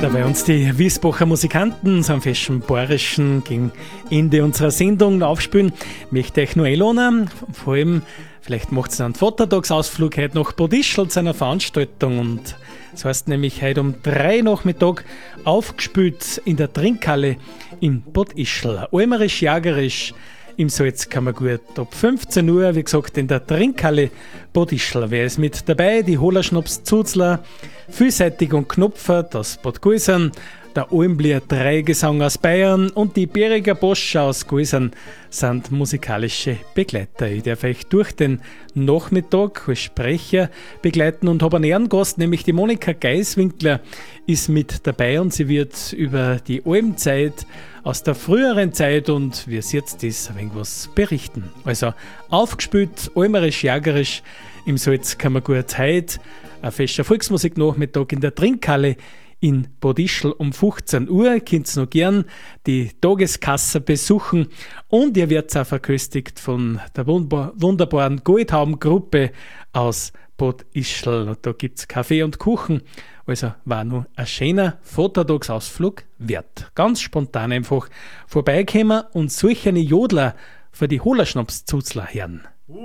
Da bei uns die Wiesbacher Musikanten so am festen Bayerischen gegen Ende unserer Sendung aufspielen, möchte ich noch einladen. Vor allem, vielleicht macht es einen Vatertagsausflug heute nach Bad Ischl zu einer Veranstaltung. Und das heißt nämlich heute um 3 Nachmittag aufgespielt in der Trinkhalle in Bad Ischl. Almerisch-Jagerisch im Salzkammergut. Ab 15 Uhr, wie gesagt, in der Trinkhalle Bad Ischl. Wer ist mit dabei? Die Holerschnaps Zuzler, Vielseitig und Knopfert aus Bad Gäusern, der Almblier Dreigesang aus Bayern und die Beriger Boscher aus Gäusern sind musikalische Begleiter. Ich darf euch durch den Nachmittag als Sprecher begleiten und habe einen Ehrengast, nämlich die Monika Geiswinkler ist mit dabei und sie wird über die Almzeit aus der früheren Zeit und wie es jetzt ist, ein wenig was berichten. Also aufgespielt, almerisch-jagerisch im Salzkammergut heute, ein fester Volksmusiknachmittag in der Trinkhalle in Bad Ischl um 15 Uhr. Ihr könnt noch gern die Tageskasse besuchen und ihr werdet auch verköstigt von der wunderbaren Goldhaubengruppe aus Bad Ischl. Und da gibt es Kaffee und Kuchen. Also war nur ein schöner Vatertagsausflug wert. Ganz spontan einfach vorbeikommen und solche Jodler für die Holerschnaps-Zuzler hören.